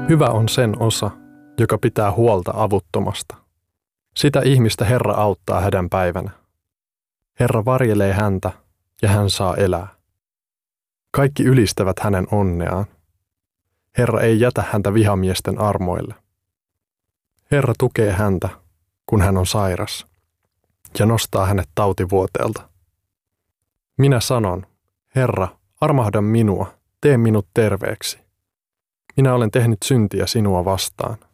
Hyvä on sen osa, joka pitää huolta avuttomasta. Sitä ihmistä Herra auttaa hädän päivänä. Herra varjelee häntä ja hän saa elää. Kaikki ylistävät hänen onneaan. Herra ei jätä häntä vihamiesten armoille. Herra tukee häntä, kun hän on sairas, ja nostaa hänet tautivuoteelta. Minä sanon, Herra, armahda minua, tee minut terveeksi. Minä olen tehnyt syntiä sinua vastaan.